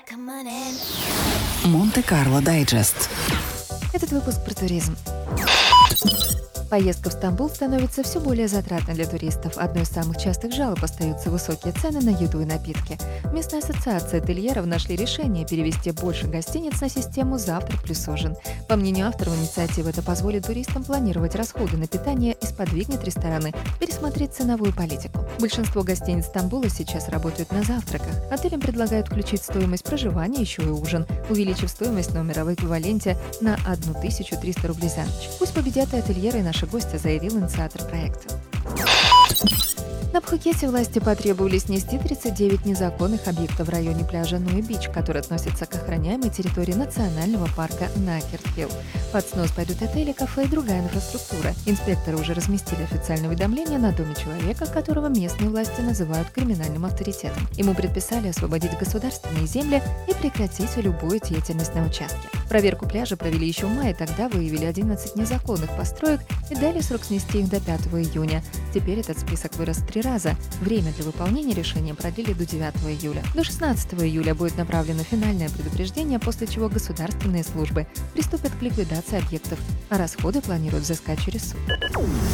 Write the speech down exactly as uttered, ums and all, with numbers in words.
Монте-Карло Дайджест. Этот выпуск про туризм. Поездка в Стамбул становится все более затратной для туристов. Одной из самых частых жалоб остаются высокие цены на еду и напитки. Местная ассоциация ательеров нашли решение перевести больше гостиниц на систему «Завтрак плюс ужин». По мнению авторов инициативы, это позволит туристам планировать расходы на питание и сподвигнет рестораны пересмотреть ценовую политику. Большинство гостиниц Стамбула сейчас работают на завтраках. Отелям предлагают включить в стоимость проживания еще и ужин, увеличив стоимость номера в эквиваленте на тысячу триста рублей за ночь. Пусть победят и ательеры, и наши гости, заявил инициатор проекта. На Пхукете власти потребовали снести тридцать девять незаконных объектов в районе пляжа Нуи-Бич, который относится к охраняемой территории национального парка Накерт-Хилл. Под снос пойдут отели, кафе и другая инфраструктура. Инспекторы уже разместили официальное уведомление на доме человека, которого местные власти называют криминальным авторитетом. Ему предписали освободить государственные земли и прекратить любую деятельность на участке. Проверку пляжа провели еще в мае, тогда выявили одиннадцать незаконных построек и дали срок снести их до пятого июня. Теперь этот список вырос в три раза. Время для выполнения решения продлили до девятого июля. До шестнадцатого июля будет направлено финальное предупреждение, после чего государственные службы приступят к ликвидации объектов, а расходы планируют взыскать через суд.